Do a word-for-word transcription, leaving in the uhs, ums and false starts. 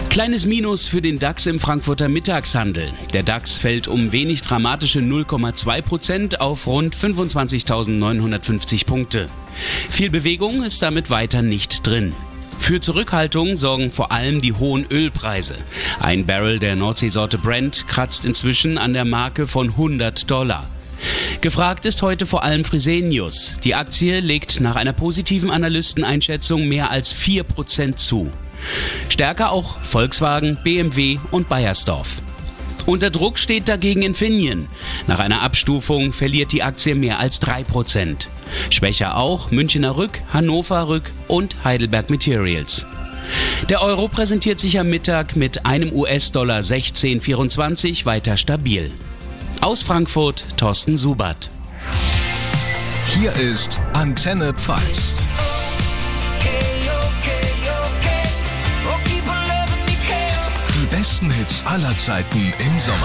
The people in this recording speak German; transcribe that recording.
Kleines Minus für den DAX im Frankfurter Mittagshandel. Der DAX fällt um wenig dramatische null Komma zwei Prozent auf rund fünfundzwanzigtausendneunhundertfünfzig Punkte. Viel Bewegung ist damit weiter nicht drin. Für Zurückhaltung sorgen vor allem die hohen Ölpreise. Ein Barrel der Nordseesorte Brent kratzt inzwischen an der Marke von hundert Dollar. Gefragt ist heute vor allem Fresenius. Die Aktie legt nach einer positiven Analysteneinschätzung mehr als vier Prozent zu. Stärker auch Volkswagen, B M W und Beiersdorf. Unter Druck steht dagegen Infineon. Nach einer Abstufung verliert die Aktie mehr als drei Prozent. Schwächer auch Münchener Rück, Hannover Rück und Heidelberg Materials. Der Euro präsentiert sich am Mittag mit einem U S-Dollar sechzehn Komma vierundzwanzig weiter stabil. Aus Frankfurt, Thorsten Subert. Hier ist Antenne Pfalz. Die besten Hits aller Zeiten im Sommer.